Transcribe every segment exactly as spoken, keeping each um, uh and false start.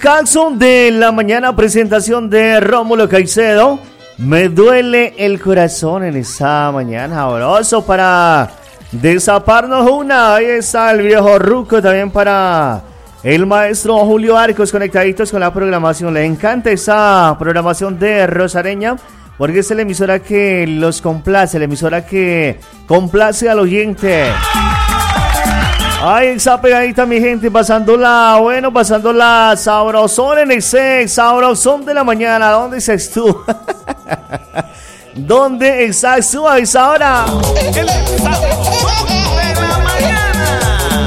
Calzón de la mañana, presentación de Rómulo Caicedo. Me duele el corazón en esta mañana, sabroso para desaparnos una. Ahí está el viejo Ruco, también para el maestro Julio Arcos, conectaditos con la programación. Le encanta esa programación de Rosareña, porque es la emisora que los complace, la emisora que complace al oyente. Ahí está pegadita mi gente, pasándola, bueno, pasándola sabrosón en ese sabrosón de la mañana. ¿Dónde estás tú? ¿Dónde estás tú a esa hora? El sabrosón de la mañana.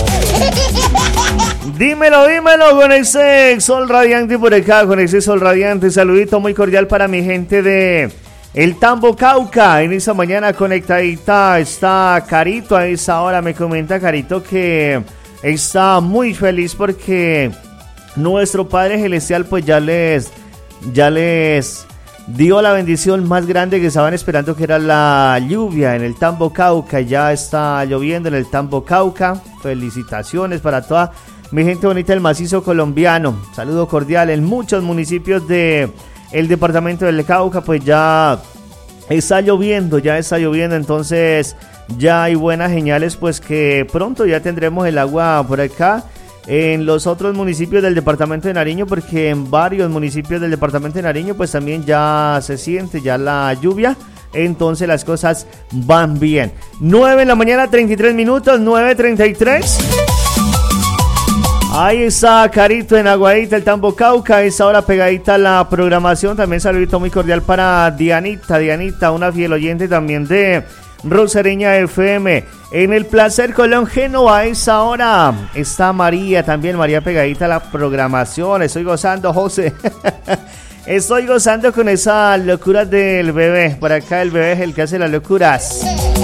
Dímelo, dímelo con ese sol radiante por acá, con ese sol radiante. Saludito muy cordial para mi gente de El Tambo Cauca. En esa mañana conectadita está Carito. A esa hora me comenta Carito que está muy feliz porque nuestro Padre Celestial pues ya les, ya les dio la bendición más grande que estaban esperando, que era la lluvia en el Tambo Cauca. Ya está lloviendo en el Tambo Cauca. Felicitaciones para toda mi gente bonita del macizo colombiano. Saludo cordial. En muchos municipios de el departamento del Cauca pues ya está lloviendo, ya está lloviendo, entonces ya hay buenas señales pues que pronto ya tendremos el agua por acá en los otros municipios del departamento de Nariño, porque en varios municipios del departamento de Nariño pues también ya se siente ya la lluvia. Entonces las cosas van bien. nueve de la mañana, treinta y tres minutos, nueve treinta y tres. Ahí está Carito en Aguadita, el Tambo Cauca. Es ahora pegadita la programación. También saludito muy cordial para Dianita. Dianita, una fiel oyente también de Rosareña F M. En el Placer Colón Génova, a esa hora está María. También María pegadita a la programación. Estoy gozando, José. Estoy gozando con esa locura del bebé. Por acá el bebé es el que hace las locuras.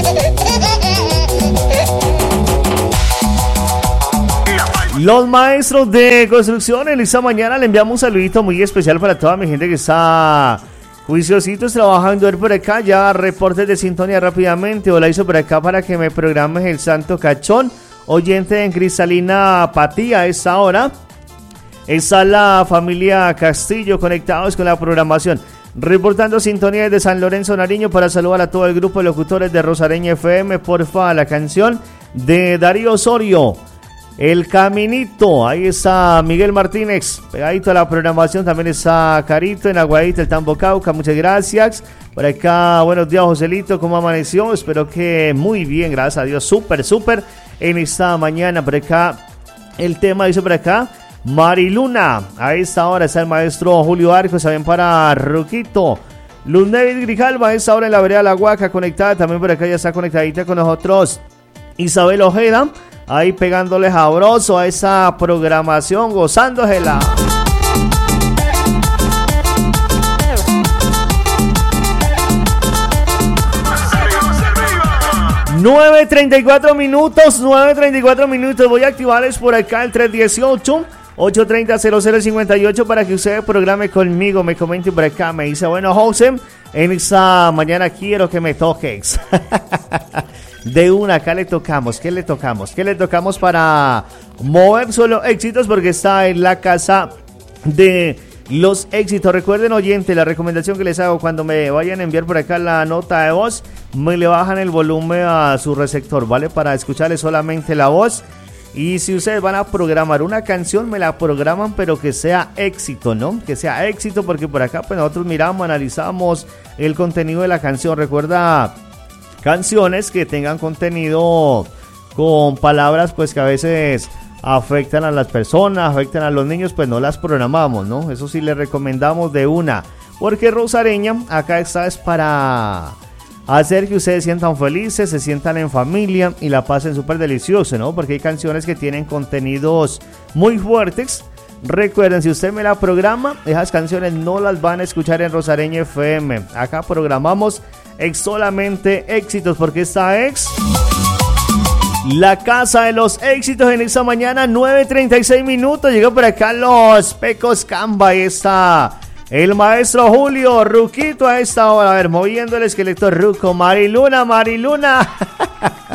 Los maestros de construcción, en esta mañana le enviamos un saludito muy especial para toda mi gente que está juiciositos trabajando por acá. Ya reportes de sintonía rápidamente. Hola, hizo por acá para que me programes el Santo Cachón. Oyente en Cristalina Patía a esa hora. Está la familia Castillo conectados con la programación. Reportando sintonía desde San Lorenzo, Nariño, para saludar a todo el grupo de locutores de Rosareña F M. Porfa, la canción de Darío Osorio, El Caminito. Ahí está Miguel Martínez, pegadito a la programación. También está Carito en Aguadita, el Tambo Cauca. Muchas gracias. Por acá, buenos días, Joselito. ¿Cómo amaneció? Espero que muy bien, gracias a Dios. Súper, súper en esta mañana. Por acá, el tema dice por acá, Mariluna. A esta hora está el maestro Julio Arcos. También para Ruquito. Luz Nevis Grijalva, a esta hora en la vereda La Huaca conectada. También por acá ya está conectadita con nosotros Isabel Ojeda. Ahí pegándole sabroso a esa programación, gozándosela. nueve treinta y cuatro minutos, nueve treinta y cuatro minutos. Voy a activarles por acá el tres dieciocho, ocho treinta, cero cero cincuenta y ocho para que ustedes programe conmigo, me comente por acá. Me dice, bueno, José, en esta mañana quiero que me toques. De una, acá le tocamos, ¿qué le tocamos? ¿Qué le tocamos para mover solo éxitos? Porque está en la casa de los éxitos. Recuerden, oyente, la recomendación que les hago cuando me vayan a enviar por acá la nota de voz, me le bajan el volumen a su receptor, ¿vale? Para escucharle solamente la voz. Y si ustedes van a programar una canción, me la programan, pero que sea éxito, ¿no? Que sea éxito, porque por acá pues nosotros miramos, analizamos el contenido de la canción. Recuerda, canciones que tengan contenido con palabras pues que a veces afectan a las personas, afectan a los niños, pues no las programamos, ¿no? Eso sí les recomendamos de una, porque Rosareña acá está es para hacer que ustedes se sientan felices, se sientan en familia y la pasen súper delicioso, ¿no? Porque hay canciones que tienen contenidos muy fuertes. Recuerden, si usted me la programa, esas canciones no las van a escuchar en Rosareña F M. Acá programamos ex solamente éxitos, porque esta es la casa de los éxitos en esta mañana. Nueve treinta y seis minutos. Llegó por acá los Pecos Camba. Ahí está el maestro Julio Ruquito a esta hora. A ver, moviendo el esqueleto Ruco. Mariluna, Mariluna.